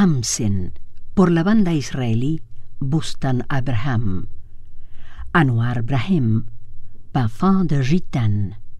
Hamsin, por la banda israelí Bustan Abraham. Anwar Brahim, Parfum de Gitane.